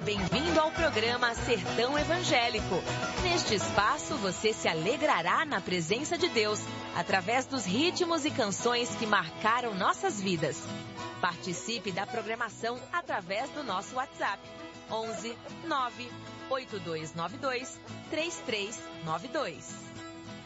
Bem-vindo ao programa Sertão Evangélico. Neste espaço você se alegrará na presença de Deus, através dos ritmos e canções que marcaram nossas vidas. Participe da programação através do nosso WhatsApp, 11 9 8292 3392.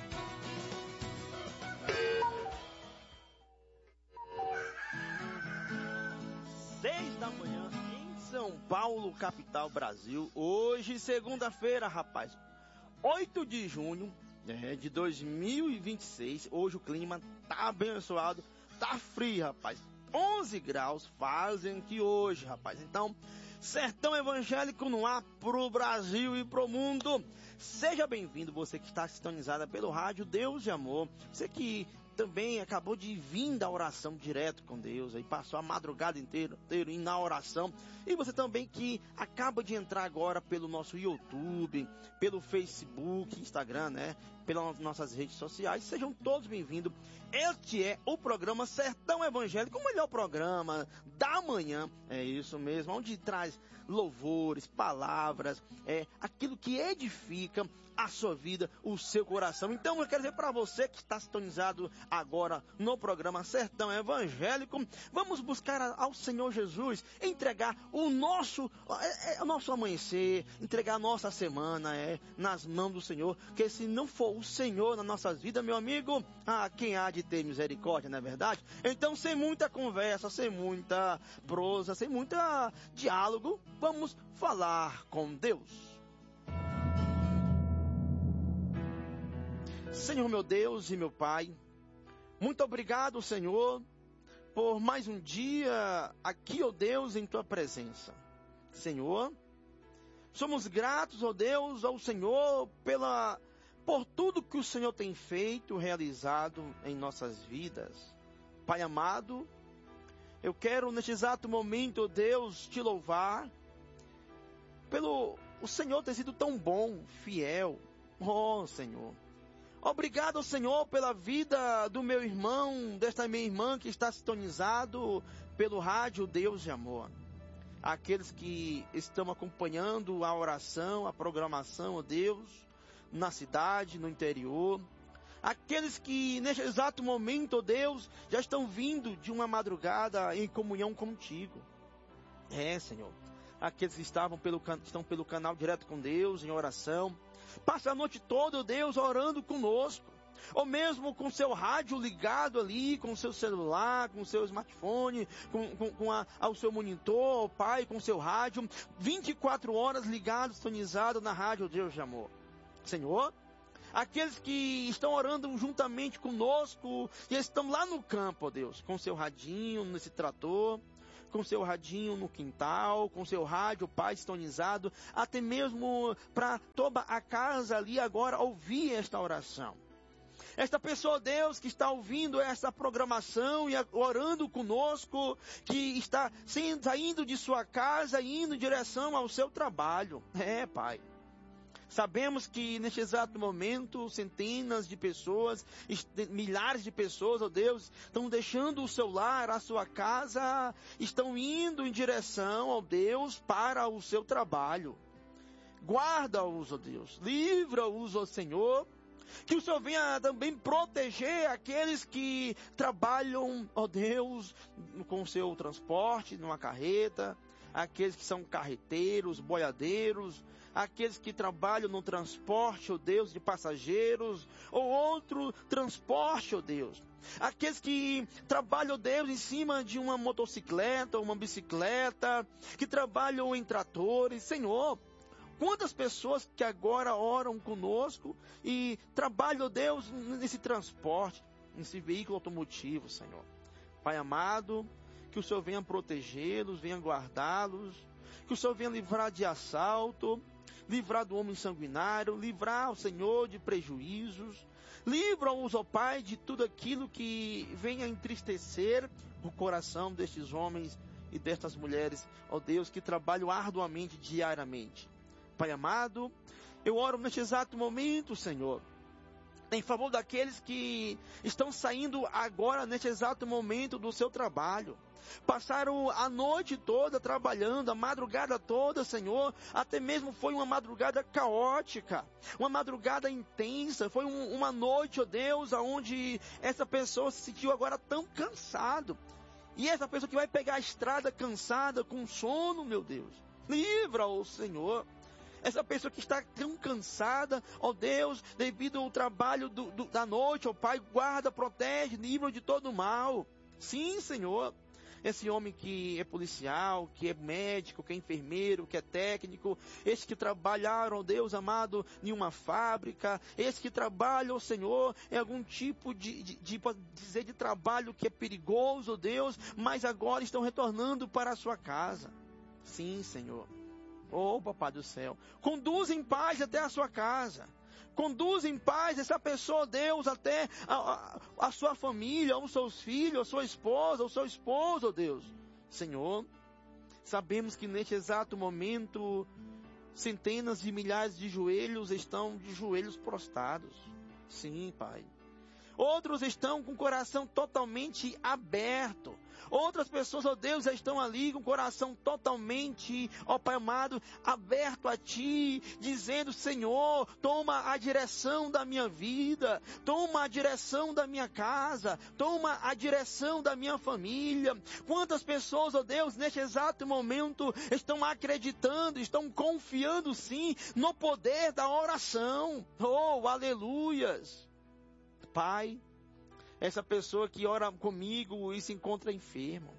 Da manhã em São Paulo, capital, Brasil. Hoje, segunda-feira, rapaz, 8 de junho de 2026. Hoje o clima tá abençoado, tá frio, rapaz. 11 graus fazem que hoje, rapaz. Então, Sertão Evangélico no ar pro Brasil e pro mundo. Seja bem-vindo, você que está sintonizada pelo rádio Deus de Amor. Você que também acabou de vir da oração direto com Deus, aí passou a madrugada inteira na oração. E você também que acaba de entrar agora pelo nosso YouTube, pelo Facebook, Instagram, né? Pelas nossas redes sociais. Sejam todos bem-vindos. Este é o programa Sertão Evangélico, o melhor programa da manhã. É isso mesmo, onde traz louvores, palavras, aquilo que edifica a sua vida, o seu coração. Então eu quero dizer para você que está sintonizado agora no programa Sertão Evangélico, vamos buscar ao Senhor Jesus, entregar o nosso amanhecer, entregar a nossa semana nas mãos do Senhor, porque se não for o Senhor nas nossas vidas, meu amigo, quem há de ter misericórdia, não é verdade? Então, sem muita conversa, sem muita prosa, sem muito diálogo, vamos falar com Deus. Senhor, meu Deus e meu Pai, muito obrigado, Senhor, por mais um dia aqui, ó Deus, em Tua presença. Senhor, somos gratos, ó Deus, ao Senhor por tudo que o Senhor tem feito, realizado em nossas vidas. Pai amado, eu quero neste exato momento, ó Deus, Te louvar pelo o Senhor ter sido tão bom, fiel. Ó Senhor, obrigado, Senhor, pela vida do meu irmão, desta minha irmã que está sintonizado pelo rádio Deus de Amor. Aqueles que estão acompanhando a oração, a programação, ó Deus, na cidade, no interior. Aqueles que neste exato momento, ó Deus, já estão vindo de uma madrugada em comunhão contigo. Senhor. Aqueles que estão pelo canal direto com Deus, em oração. Passa a noite toda, Deus, orando conosco. Ou mesmo com seu rádio ligado ali, com seu celular, com seu smartphone, ao seu monitor, Pai, com seu rádio. 24 horas ligado, sintonizado na rádio Deus de Amor. Senhor, aqueles que estão orando juntamente conosco e estão lá no campo, ó Deus, com seu radinho nesse trator, com seu radinho no quintal, com seu rádio, Pai, sintonizado, até mesmo para toda a casa ali agora ouvir esta oração. Esta pessoa, Deus, que está ouvindo essa programação e orando conosco, que está saindo de sua casa e indo em direção ao seu trabalho. Pai. Sabemos que neste exato momento, centenas de pessoas, milhares de pessoas, ó Deus, estão deixando o seu lar, a sua casa, estão indo em direção, ó Deus, para o seu trabalho. Guarda-os, ó Deus, livra-os, ó Senhor, que o Senhor venha também proteger aqueles que trabalham, ó Deus, com o seu transporte, numa carreta, aqueles que são carreteiros, boiadeiros, aqueles que trabalham no transporte, ó Deus, de passageiros, ou outro transporte, ó Deus. Aqueles que trabalham, ó Deus, em cima de uma motocicleta, uma bicicleta, que trabalham em tratores. Senhor, quantas pessoas que agora oram conosco e trabalham, ó Deus, nesse transporte, nesse veículo automotivo, Senhor. Pai amado, que o Senhor venha protegê-los, venha guardá-los, que o Senhor venha livrar de assalto, livrar do homem sanguinário, livrar o Senhor de prejuízos, livra-os, ó Pai, de tudo aquilo que venha entristecer o coração destes homens e destas mulheres, ó Deus, que trabalham arduamente diariamente. Pai amado, eu oro neste exato momento, Senhor, em favor daqueles que estão saindo agora, neste exato momento do seu trabalho. Passaram a noite toda trabalhando, a madrugada toda, Senhor. Até mesmo foi uma madrugada caótica, uma madrugada intensa. Foi uma noite, ó Deus, onde essa pessoa se sentiu agora tão cansado. E essa pessoa que vai pegar a estrada cansada, com sono, meu Deus, livra-o, Senhor. Essa pessoa que está tão cansada, ó Deus, devido ao trabalho da noite, ó Pai, guarda, protege, livra de todo mal. Sim, Senhor. Esse homem que é policial, que é médico, que é enfermeiro, que é técnico, esses que trabalharam, ó Deus amado, em uma fábrica, esses que trabalham, Senhor, em algum tipo pode dizer, de trabalho que é perigoso, ó Deus, mas agora estão retornando para a sua casa. Sim, Senhor. Oh, Papai do céu, conduz em paz até a sua casa. Conduz em paz essa pessoa, Deus, até a sua família, os seus filhos, a sua esposa, o seu esposo, Deus. Senhor, sabemos que neste exato momento, centenas de milhares de joelhos estão de joelhos prostrados. Sim, Pai. Outros estão com o coração totalmente aberto. Outras pessoas, ó Deus, já estão ali com o coração totalmente, ó Pai amado, aberto a Ti, dizendo, Senhor, toma a direção da minha vida, toma a direção da minha casa, toma a direção da minha família. Quantas pessoas, ó Deus, neste exato momento, estão acreditando, estão confiando sim, no poder da oração. Oh, aleluias! Pai, essa pessoa que ora comigo e se encontra enfermo.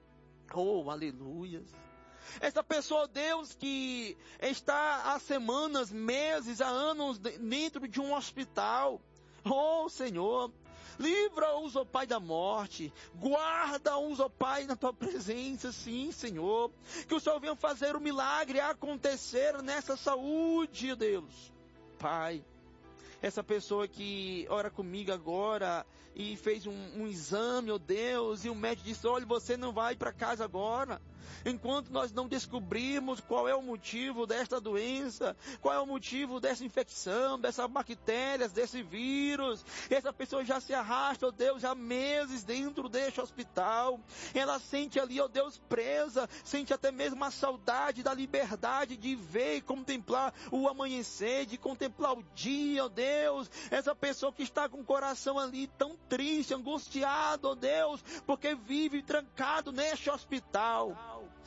Oh, aleluias. Essa pessoa, Deus, que está há semanas, meses, há anos dentro de um hospital. Oh, Senhor, livra-os, ó Pai, da morte. Guarda-os, ó Pai, na Tua presença, sim, Senhor. Que o Senhor venha fazer o milagre acontecer nessa saúde, Deus. Pai, essa pessoa que ora comigo agora e fez um exame, ó Deus, e o médico disse, olha, você não vai para casa agora, enquanto nós não descobrirmos qual é o motivo desta doença, qual é o motivo dessa infecção, dessas bactérias, desse vírus. Essa pessoa já se arrasta, ó Deus, há meses dentro deste hospital. Ela sente ali, ó Deus, presa, sente até mesmo a saudade da liberdade de ver e contemplar o amanhecer, de contemplar o dia, ó Deus. Essa pessoa que está com o coração ali tão triste, angustiado, ó Deus, porque vive trancado neste hospital.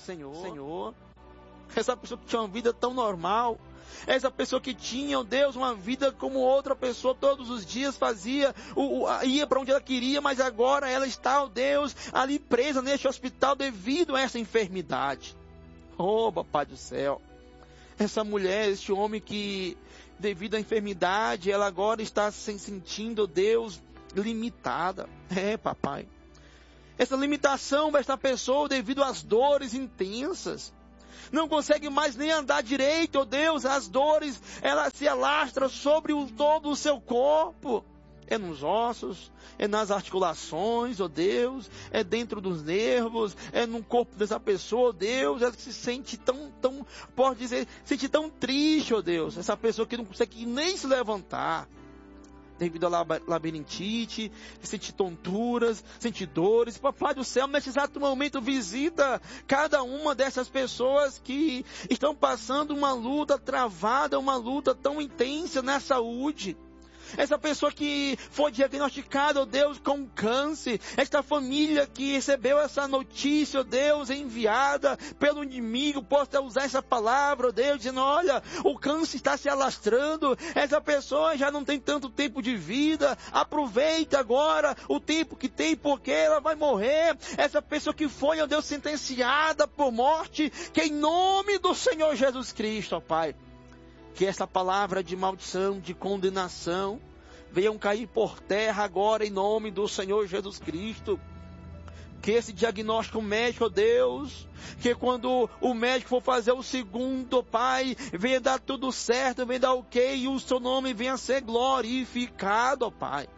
Senhor, essa pessoa que tinha uma vida tão normal, essa pessoa que tinha, ó Deus, uma vida como outra pessoa, todos os dias fazia, ia para onde ela queria, mas agora ela está, ó Deus, ali presa neste hospital devido a essa enfermidade. Oh, Papai do céu, essa mulher, este homem que, devido à enfermidade, ela agora está se sentindo, ó Deus, limitada. Papai. Essa limitação desta pessoa devido às dores intensas. Não consegue mais nem andar direito, ó Deus, as dores, ela se alastra sobre todo o seu corpo. É nos ossos, é nas articulações, ó Deus, é dentro dos nervos, é no corpo dessa pessoa, ó Deus, ela se sente tão, pode dizer, sente tão triste, ó Deus, essa pessoa que não consegue nem se levantar. Devido à labirintite, sente tonturas, sente dores. Papai do céu, neste exato momento, visita cada uma dessas pessoas que estão passando uma luta travada, uma luta tão intensa na saúde. Essa pessoa que foi diagnosticada, ó Deus, com câncer. Esta família que recebeu essa notícia, ó Deus, enviada pelo inimigo. Posso usar essa palavra, ó Deus, dizendo, olha, o câncer está se alastrando. Essa pessoa já não tem tanto tempo de vida. Aproveita agora o tempo que tem, porque ela vai morrer. Essa pessoa que foi, ó Deus, sentenciada por morte. Que em nome do Senhor Jesus Cristo, ó Pai, que essa palavra de maldição, de condenação, venham cair por terra agora em nome do Senhor Jesus Cristo. Que esse diagnóstico médico, ó Deus, que quando o médico for fazer o segundo, Pai, venha dar tudo certo, venha dar ok, e o seu nome venha ser glorificado, ó Pai.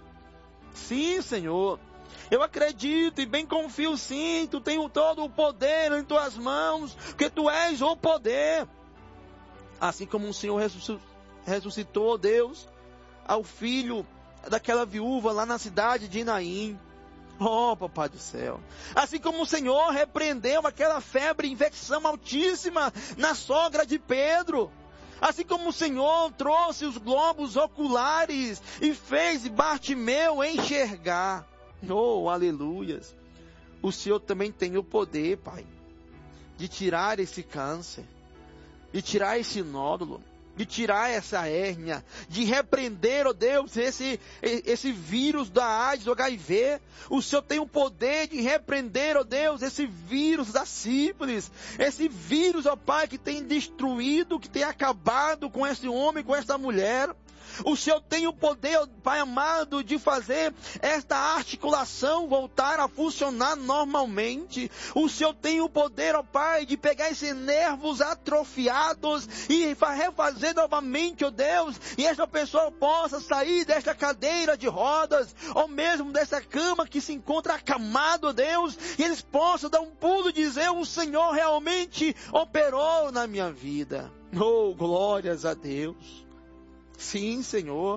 Sim, Senhor. Eu acredito e bem confio sim, Tu tens todo o poder em Tuas mãos, porque Tu és o poder. Assim como o Senhor ressuscitou, Deus, ao filho daquela viúva lá na cidade de Naim. Oh, papai do céu. Assim como o Senhor repreendeu aquela febre, infecção altíssima na sogra de Pedro. Assim como o Senhor trouxe os globos oculares e fez Bartimeu enxergar. Oh, aleluias. O Senhor também tem o poder, Pai, de tirar esse câncer, de tirar esse nódulo, de tirar essa hérnia, de repreender, ó Deus, esse vírus da AIDS, do HIV. O Senhor tem o poder de repreender, ó Deus, esse vírus da sífilis, esse vírus, ó Pai, que tem destruído, que tem acabado com esse homem, com essa mulher. O Senhor tem o poder, Pai amado, de fazer esta articulação voltar a funcionar normalmente. O Senhor tem o poder, ó Pai, de pegar esses nervos atrofiados e refazer novamente, ó Deus, e esta pessoa possa sair desta cadeira de rodas, ou mesmo dessa cama que se encontra acamado, ó Deus, e eles possam dar um pulo e dizer: o Senhor realmente operou na minha vida. Oh, glórias a Deus. Sim, Senhor,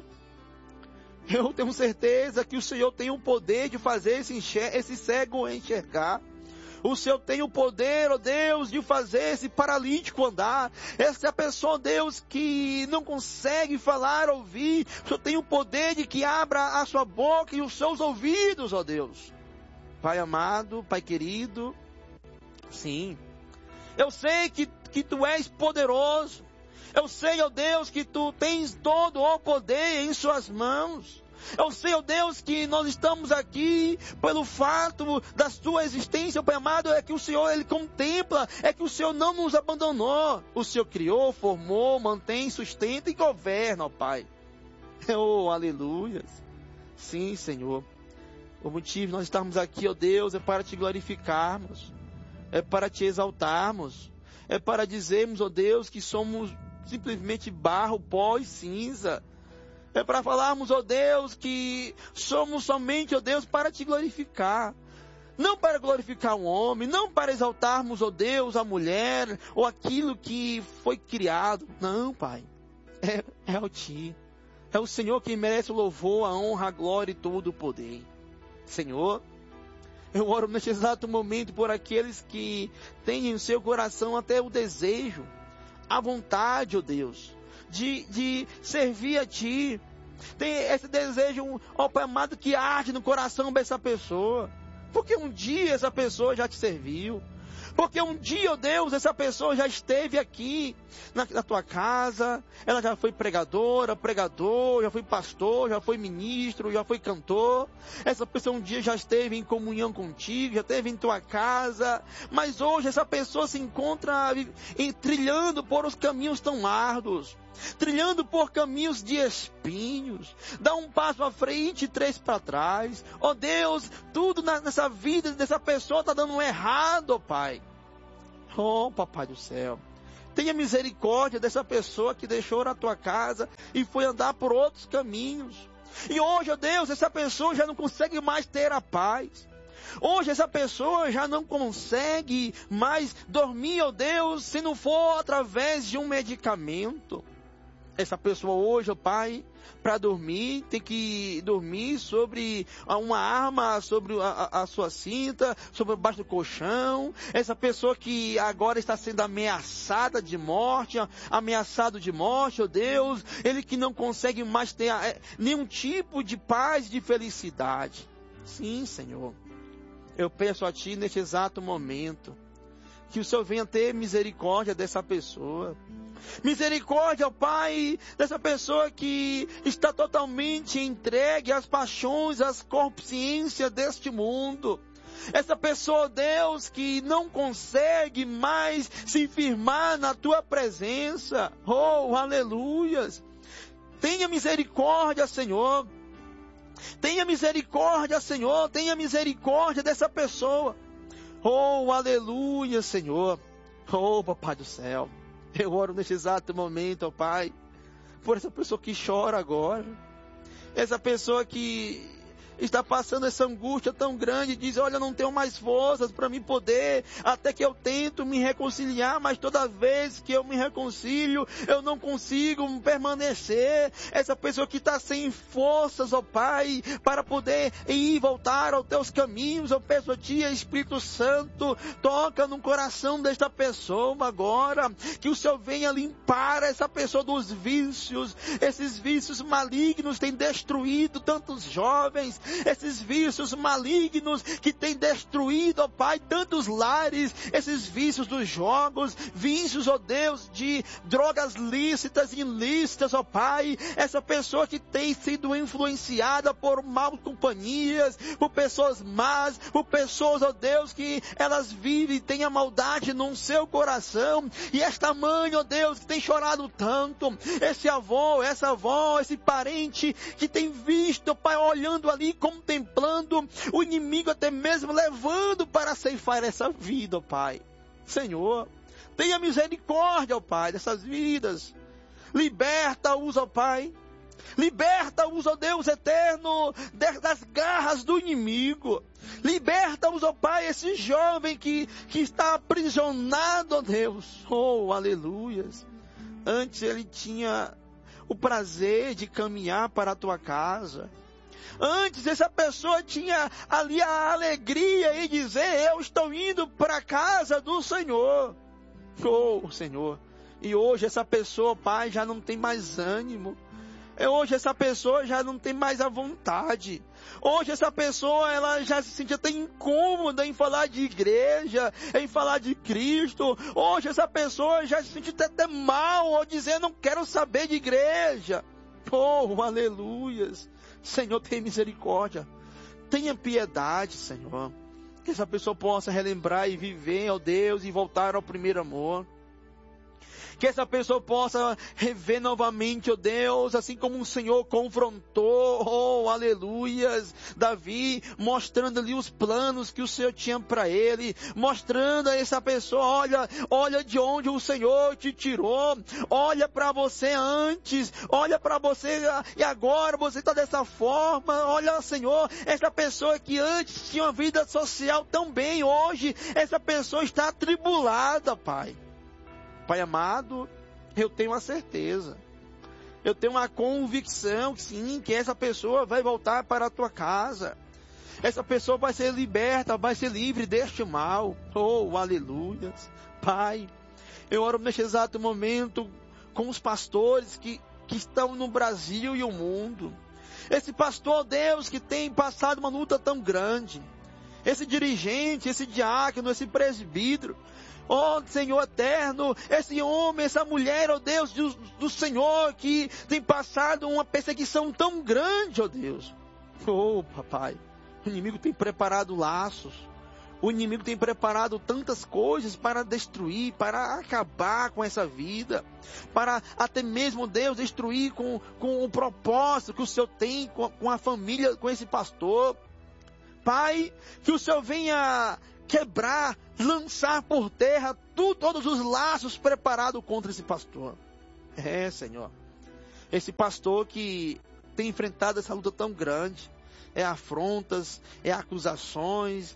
eu tenho certeza que o Senhor tem o poder de fazer esse cego enxergar. O Senhor tem o poder, ó Deus, de fazer esse paralítico andar. Essa pessoa, Deus, que não consegue falar, ouvir, o Senhor tem o poder de que abra a sua boca e os seus ouvidos, ó Deus. Pai amado, Pai querido, sim, eu sei que Tu és poderoso. Eu sei, ó Deus, que Tu tens todo o poder em Suas mãos. Eu sei, ó Deus, que nós estamos aqui pelo fato da Sua existência, Pai amado, é que o Senhor, Ele contempla, é que o Senhor não nos abandonou. O Senhor criou, formou, mantém, sustenta e governa, ó Pai. Oh, aleluias. Sim, Senhor. O motivo de nós estarmos aqui, ó Deus, é para Te glorificarmos, é para Te exaltarmos, é para dizermos, ó Deus, que somos simplesmente barro, pó e cinza. É para falarmos, ó Deus, que somos somente, ó Deus, para Te glorificar. Não para glorificar um homem, não para exaltarmos, ó Deus, a mulher, ou aquilo que foi criado. Não, Pai. É o Ti. É o Senhor quem merece o louvor, a honra, a glória e todo o poder. Senhor, eu oro neste exato momento por aqueles que têm em seu coração até o desejo, a vontade, ó Deus, de servir a Ti. Tem esse desejo, ó Pai amado, que arde no coração dessa pessoa. Porque um dia essa pessoa já Te serviu. Porque um dia, ó Deus, essa pessoa já esteve aqui na Tua casa. Ela já foi pregadora, pregador, já foi pastor, já foi ministro, já foi cantor. Essa pessoa um dia já esteve em comunhão contigo, já esteve em Tua casa. Mas hoje essa pessoa se encontra trilhando por os caminhos tão árduos, trilhando por caminhos de espinhos. Dá um passo à frente e 3 para trás. Ó Deus, tudo nessa vida dessa pessoa está dando errado, ó Pai. Oh, Papai do céu, tenha misericórdia dessa pessoa que deixou a Tua casa e foi andar por outros caminhos. E hoje, ó Deus, essa pessoa já não consegue mais ter a paz. Hoje essa pessoa já não consegue mais dormir, ó Deus, se não for através de um medicamento. Essa pessoa hoje, ó Pai, para dormir, tem que dormir sobre uma arma, sobre a sua cinta, sobre baixo do colchão. Essa pessoa que agora está sendo ameaçada de morte, ameaçado de morte, ó Deus, ele que não consegue mais ter nenhum tipo de paz, de felicidade. Sim, Senhor, eu peço a Ti neste exato momento, que o Senhor venha ter misericórdia dessa pessoa. Misericórdia, ó Pai, dessa pessoa que está totalmente entregue às paixões, às consciências deste mundo. Essa pessoa, Deus, que não consegue mais se firmar na Tua presença. Oh, aleluias. Tenha misericórdia, Senhor. Tenha misericórdia, Senhor. Tenha misericórdia dessa pessoa. Oh, aleluia, Senhor. Oh, Papai do céu. Eu oro neste exato momento, ó Pai, por essa pessoa que chora agora. Essa pessoa que está passando essa angústia tão grande, diz, olha, eu não tenho mais forças para me poder, até que eu tento me reconciliar, mas toda vez que eu me reconcilio, eu não consigo permanecer. Essa pessoa que está sem forças, ó Pai, para poder ir e voltar aos teus caminhos, eu peço a Ti, Espírito Santo, toca no coração desta pessoa agora, que o Senhor venha limpar essa pessoa dos vícios. Esses vícios malignos têm destruído tantos jovens, esses vícios malignos que têm destruído, ó Pai, tantos lares, esses vícios dos jogos, vícios, ó Deus, de drogas lícitas e ilícitas, ó Pai, essa pessoa que tem sido influenciada por mal companhias, por pessoas más, por pessoas, ó Deus, que elas vivem e têm a maldade no seu coração, e esta mãe, ó Deus, que tem chorado tanto, esse avô, essa avó, esse parente que tem visto, ó Pai, olhando ali, contemplando o inimigo até mesmo levando para ceifar essa vida, ó Pai. Senhor, tenha misericórdia, ó Pai, dessas vidas. Liberta-os, ó Pai. Liberta-os, ó Deus eterno, das garras do inimigo. Liberta-os, ó Pai, esse jovem que está aprisionado, ó Deus. Oh, aleluias. Antes ele tinha o prazer de caminhar para a tua casa. Antes essa pessoa tinha ali a alegria em dizer, eu estou indo para a casa do Senhor. Oh, Senhor. E hoje essa pessoa, Pai, já não tem mais ânimo. Hoje essa pessoa já não tem mais a vontade. Hoje essa pessoa, ela já se sente até incômoda em falar de igreja, em falar de Cristo. Hoje essa pessoa já se sente até mal ao dizer, não quero saber de igreja. Oh, aleluias. Senhor, tenha misericórdia. Tenha piedade, Senhor. Que essa pessoa possa relembrar e viver, ó Deus, e voltar ao primeiro amor. Que essa pessoa possa rever novamente, ó Deus, assim como o Senhor confrontou, oh, aleluias, Davi, mostrando ali os planos que o Senhor tinha para ele, mostrando a essa pessoa, olha de onde o Senhor te tirou, olha para você antes, olha para você e agora você está dessa forma, olha, Senhor, essa pessoa que antes tinha uma vida social tão bem, hoje essa pessoa está atribulada, Pai. Pai amado, eu tenho a certeza, eu tenho uma convicção, sim, que essa pessoa vai voltar para a tua casa. Essa pessoa vai ser liberta, vai ser livre deste mal. Oh, aleluias. Pai, eu oro neste exato momento com os pastores que estão no Brasil e o mundo. Esse pastor, Deus, que tem passado uma luta tão grande. Esse dirigente, esse diácono, esse presbítero. Oh, Senhor eterno, esse homem, essa mulher, oh Deus, do Senhor, que tem passado uma perseguição tão grande, oh Deus. Oh, papai, o inimigo tem preparado laços, o inimigo tem preparado tantas coisas para destruir, para acabar com essa vida, para até mesmo, Deus, destruir com o propósito que o Senhor tem com a família, com esse pastor. Pai, que o Senhor venha quebrar, lançar por terra todos os laços preparados contra esse pastor. Senhor, esse pastor que tem enfrentado essa luta tão grande, afrontas, acusações,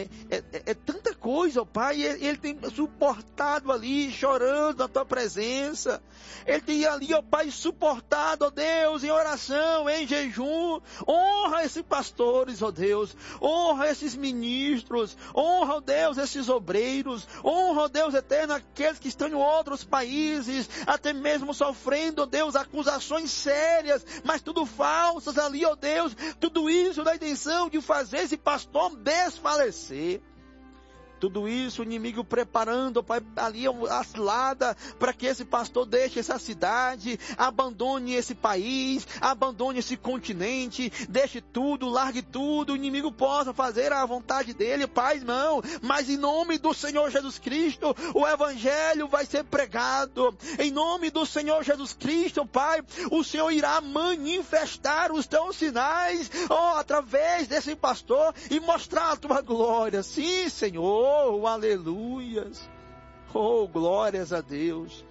tanta coisa, ó Pai, ele tem suportado ali, chorando na tua presença, ele tem ali, ó Pai, suportado, ó Deus, em oração, em jejum. Honra esses pastores, ó Deus, honra esses ministros, honra, ó Deus, esses obreiros, honra, ó Deus eterno, aqueles que estão em outros países, até mesmo sofrendo, ó Deus, acusações sérias, mas tudo falsas ali, ó Deus, tudo isso na intenção de fazer esse pastor desfalecer. Tudo isso o inimigo preparando, Pai, ali a cilada para que esse pastor deixe essa cidade, abandone esse país, abandone esse continente, deixe tudo, largue tudo, o inimigo possa fazer a vontade dele, Pai, não, mas em nome do Senhor Jesus Cristo, o evangelho vai ser pregado, em nome do Senhor Jesus Cristo, Pai, o Senhor irá manifestar os teus sinais, através desse pastor e mostrar a tua glória, sim, Senhor. Oh, aleluias. Oh, glórias a Deus.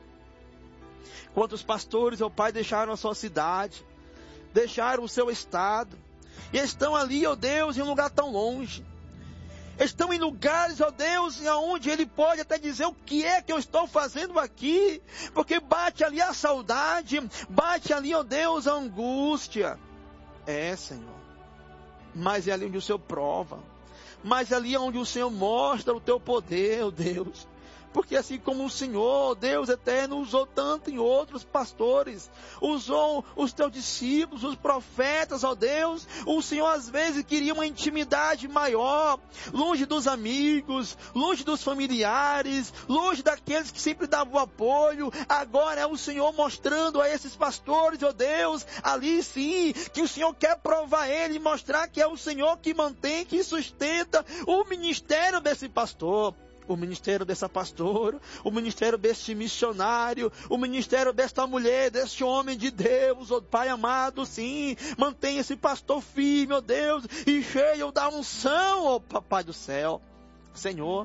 Quantos pastores, ó Pai, deixaram a sua cidade, deixaram o seu estado, e estão ali, ó Deus, em um lugar tão longe. Estão em lugares, ó Deus, onde ele pode até dizer o que é que eu estou fazendo aqui, porque bate ali a saudade, bate ali, ó Deus, a angústia. Senhor, mas é ali onde o Senhor prova, mas é ali onde o Senhor mostra o teu poder, ó Deus. Porque assim como o Senhor, Deus eterno, usou tanto em outros pastores, usou os teus discípulos, os profetas, ó Deus, o Senhor às vezes queria uma intimidade maior, longe dos amigos, longe dos familiares, longe daqueles que sempre davam apoio. Agora é o Senhor mostrando a esses pastores, ó Deus, ali sim, que o Senhor quer provar ele e mostrar que é o Senhor que mantém, que sustenta o ministério desse pastor, o ministério dessa pastora, o ministério deste missionário, o ministério desta mulher, deste homem de Deus, ó Pai amado, sim, mantenha esse pastor firme, ó Deus, e cheio da unção, ó Papai do céu. Senhor,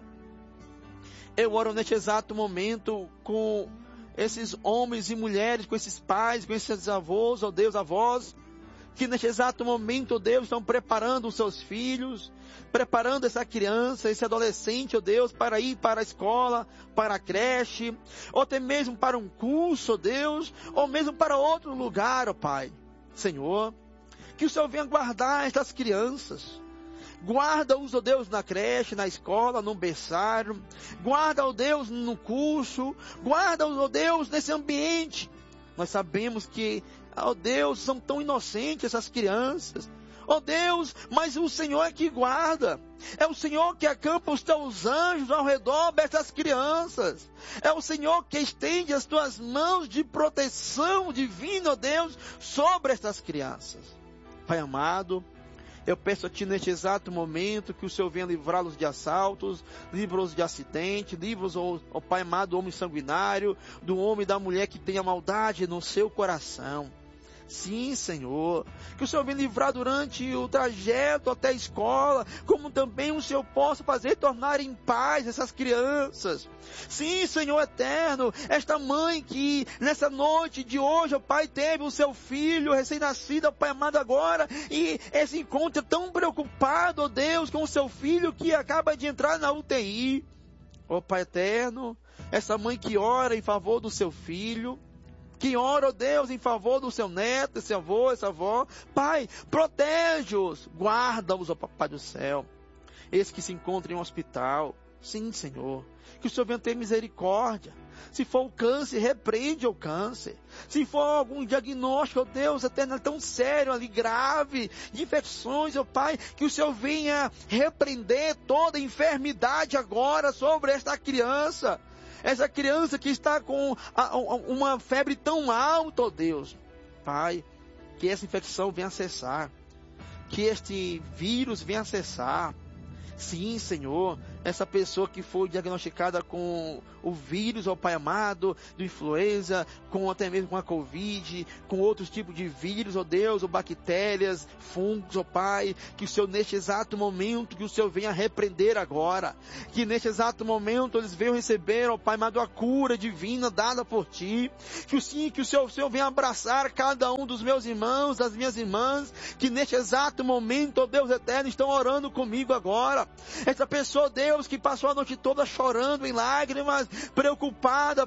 eu oro neste exato momento com esses homens e mulheres, com esses pais, com esses avós, ó Deus, avós, que neste exato momento, ó Deus, estão preparando os seus filhos, preparando essa criança, esse adolescente, ó Deus, para ir para a escola, para a creche, ou até mesmo para um curso, ó Deus, ou mesmo para outro lugar, ó Pai. Senhor, que o Senhor venha guardar estas crianças. Guarda-os, ó Deus, na creche, na escola, no berçário. Guarda, ó Deus, no curso. Guarda-os, ó Deus, nesse ambiente. Nós sabemos que, ó Deus, são tão inocentes essas crianças. Ó Deus, mas o Senhor é que guarda. É o Senhor que acampa os teus anjos ao redor dessas crianças. É o Senhor que estende as tuas mãos de proteção divina, ó Deus, sobre estas crianças. Pai amado, eu peço a Ti neste exato momento que o Senhor venha livrá-los de assaltos, livra-os de acidente, livra-os, ó Pai amado, do homem sanguinário, do homem e da mulher que tem a maldade no seu coração. Sim, Senhor, que o Senhor venha livrar durante o trajeto até a escola, como também o Senhor possa fazer tornar em paz essas crianças. Sim, Senhor eterno, esta mãe que nessa noite de hoje, ó Pai, teve o seu filho recém-nascido, ó Pai amado agora, e se encontra tão preocupado, ó Deus, com o seu filho que acaba de entrar na UTI. Ó Pai eterno, essa mãe que ora em favor do seu filho, que ora, ó Deus, em favor do seu neto, esse avô, essa avó. Pai, protege-os, guarda-os, ó Papai do céu. Esse que se encontra em um hospital. Sim, Senhor. Que o Senhor venha ter misericórdia. Se for o câncer, repreende o câncer. Se for algum diagnóstico, ó Deus, eterno, tão sério ali, grave, de infecções, ó Pai, que o Senhor venha repreender toda enfermidade agora sobre esta criança. Essa criança que está com uma febre tão alta, ó Deus. Pai, que essa infecção venha cessar. Que este vírus venha cessar. Sim, Senhor, essa pessoa que foi diagnosticada com o vírus, ó Pai amado, de influenza, com até mesmo com a Covid, com outros tipos de vírus, ó Deus, ou bactérias, fungos, ó Pai, que o Senhor neste exato momento, que o Senhor venha repreender agora, que neste exato momento eles venham receber, ó Pai amado, a cura divina dada por Ti, que o Senhor venha abraçar cada um dos meus irmãos, das minhas irmãs, que neste exato momento, ó Deus eterno, estão orando comigo agora. Essa pessoa, Deus, que passou a noite toda chorando em lágrimas, preocupada,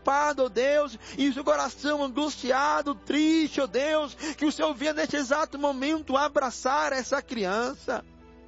ó Deus, e o seu coração angustiado, triste, ó Deus, que o Senhor venha neste exato momento abraçar essa criança.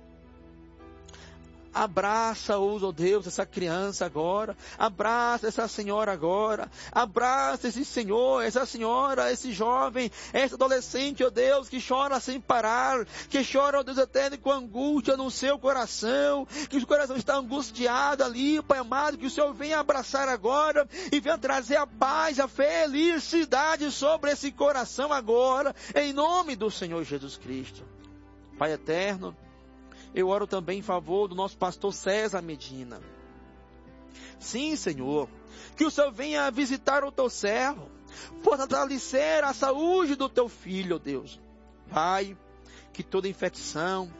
Abraça-os, ó Deus, essa criança agora. Abraça essa senhora agora. Abraça esse senhor, essa senhora, esse jovem, esse adolescente, ó Deus, que chora sem parar. Que chora, ó Deus eterno, com angústia no seu coração. Que o coração está angustiado ali, Pai amado. Que o Senhor venha abraçar agora e venha trazer a paz, a felicidade sobre esse coração agora. Em nome do Senhor Jesus Cristo. Pai eterno, eu oro também em favor do nosso pastor César Medina. Sim, Senhor, que o Senhor venha visitar o teu servo, fortalecer a saúde do teu filho, ó Deus. Pai, que toda infecção, que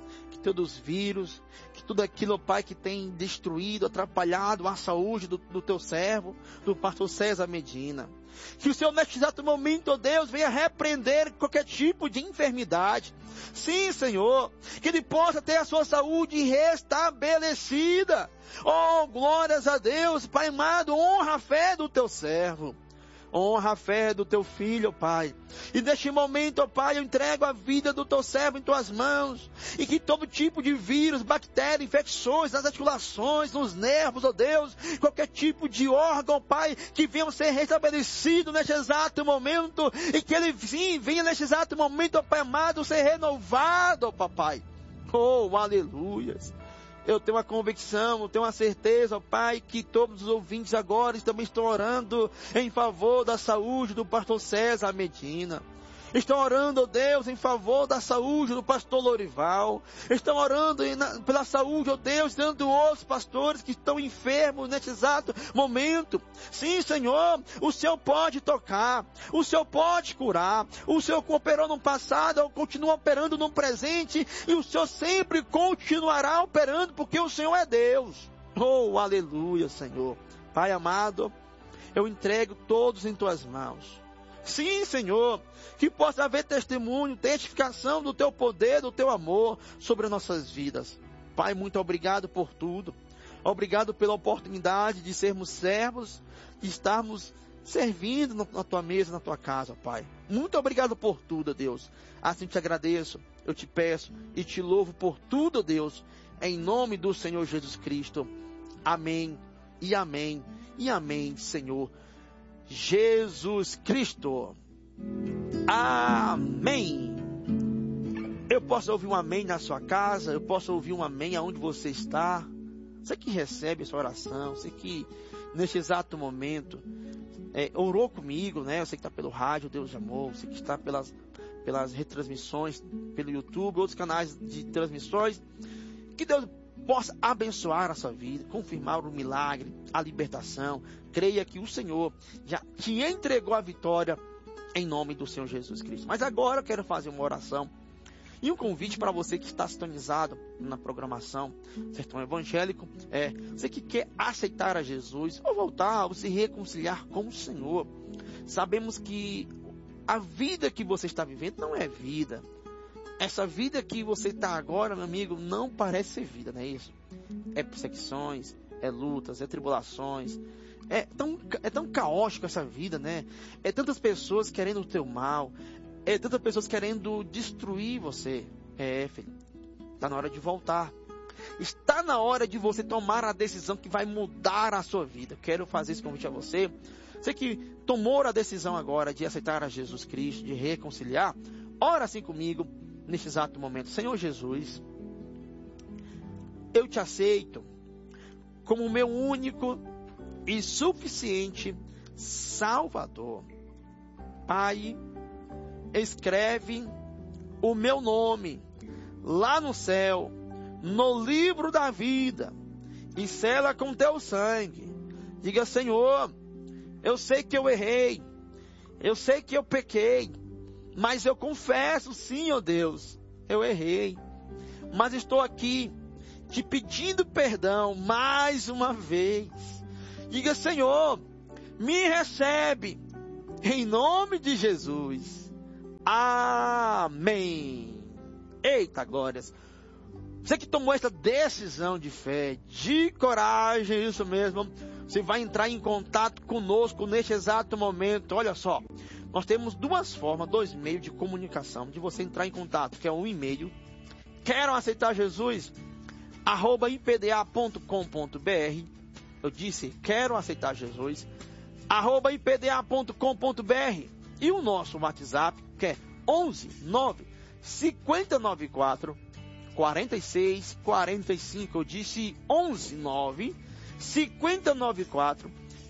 Teu dos vírus, que tudo aquilo, ó Pai, que tem destruído, atrapalhado a saúde do teu servo, do pastor César Medina. Que o Senhor, neste exato momento, ó Deus, venha repreender qualquer tipo de enfermidade. Sim, Senhor, que ele possa ter a sua saúde restabelecida. Oh, glórias a Deus, Pai amado, honra a fé do teu servo. Honra a fé do teu filho, ó Pai. E neste momento, ó Pai, eu entrego a vida do teu servo em tuas mãos. E que todo tipo de vírus, bactéria, infecções nas articulações, nos nervos, ó Deus, qualquer tipo de órgão, ó Pai, que venha ser restabelecido neste exato momento. E que ele, sim, venha neste exato momento, ó Pai amado, ser renovado, ó Papai. Oh, aleluias. Eu tenho uma convicção, eu tenho uma certeza, ó Pai, que todos os ouvintes agora também estão orando em favor da saúde do pastor César Medina. Estão orando, ó Deus, em favor da saúde do pastor Lorival. Estão orando pela saúde, ó Deus, dando os pastores que estão enfermos neste exato momento. Sim, Senhor, o Senhor pode tocar, o Senhor pode curar. O Senhor operou no passado, continua operando no presente, e o Senhor sempre continuará operando, porque o Senhor é Deus. Oh, aleluia, Senhor. Pai amado, eu entrego todos em tuas mãos. Sim, Senhor, que possa haver testemunho, testificação do teu poder, do teu amor sobre as nossas vidas. Pai, muito obrigado por tudo. Obrigado pela oportunidade de sermos servos, de estarmos servindo na tua mesa, na tua casa, Pai. Muito obrigado por tudo, Deus. Assim te agradeço, eu te peço e te louvo por tudo, Deus, em nome do Senhor Jesus Cristo. Amém e amém e amém, Senhor Jesus Cristo. Amém. Eu posso ouvir um amém na sua casa, eu posso ouvir um amém aonde você está. Você que recebe essa oração, você que neste exato momento orou comigo, né? Você que está pelo rádio, Deus de Amor, você que está pelas retransmissões, pelo YouTube, outros canais de transmissões. Que Deus possa abençoar a sua vida, confirmar o milagre, a libertação. Creia que o Senhor já te entregou a vitória em nome do Senhor Jesus Cristo. Mas agora eu quero fazer uma oração e um convite para você que está sintonizado na programação Sertão Evangélico. Você que quer aceitar a Jesus, ou voltar, ou se reconciliar com o Senhor. Sabemos que a vida que você está vivendo não é vida. Essa vida que você está agora, meu amigo, não parece ser vida, não é isso? É perseguições, é lutas, é tribulações. É tão caótico essa vida, né? É tantas pessoas querendo o teu mal. É tantas pessoas querendo destruir você. Filho, está na hora de voltar. Está na hora de você tomar a decisão que vai mudar a sua vida. Quero fazer esse convite a você. Você que tomou a decisão agora de aceitar a Jesus Cristo, de reconciliar, ora assim comigo neste exato momento. Senhor Jesus, eu te aceito como meu único e suficiente Salvador. Pai, escreve o meu nome lá no céu, no livro da vida, e sela com teu sangue. Diga: Senhor, eu sei que eu errei, eu sei que eu pequei, mas eu confesso, sim, ó Deus, eu errei, mas estou aqui te pedindo perdão mais uma vez. Diga: Senhor, me recebe em nome de Jesus. Amém. Eita glórias. Você que tomou essa decisão de fé, de coragem, isso mesmo, você vai entrar em contato conosco neste exato momento. Olha só, nós temos duas formas, dois meios de comunicação, de você entrar em contato, que é um e-mail, quero aceitar Jesus, @ipda.com.br. Eu disse, quero aceitar Jesus, @ipda.com.br. E o nosso WhatsApp, que é 11 9 5094 46 45. Eu disse 11 9 5094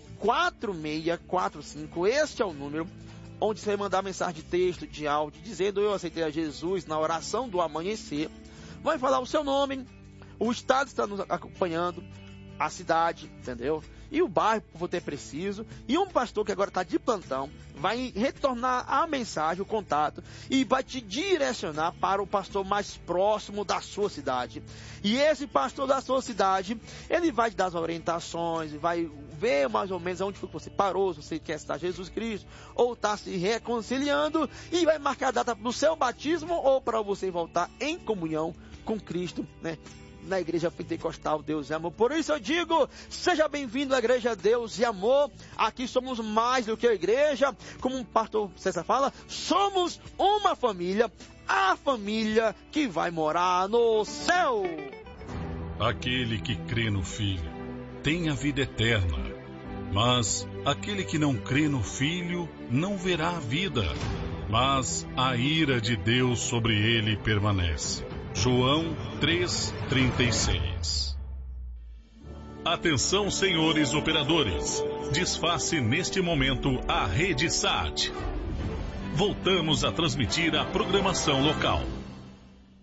4645. Este é o número onde você vai mandar mensagem de texto, de áudio, dizendo: eu aceitei a Jesus na oração do amanhecer. Vai falar o seu nome, o estado está nos acompanhando, a cidade, entendeu? e o bairro por você preciso, e um pastor que agora está de plantão vai retornar a mensagem, o contato, e vai te direcionar para o pastor mais próximo da sua cidade. E esse pastor da sua cidade, ele vai te dar as orientações, vai ver mais ou menos onde foi que você parou, se você quer estar Jesus Cristo, ou está se reconciliando, e vai marcar a data do seu batismo, ou para você voltar em comunhão com Cristo, né? Na Igreja Pentecostal Deus e Amor. Por isso eu digo, seja bem-vindo à Igreja Deus e Amor. Aqui somos mais do que a igreja. Como o pastor César fala, somos uma família, a família que vai morar no céu. Aquele que crê no Filho tem a vida eterna, mas aquele que não crê no Filho não verá a vida, mas a ira de Deus sobre ele permanece. João 3,36. Atenção, senhores operadores. Desface neste momento a rede SAT. Voltamos a transmitir a programação local.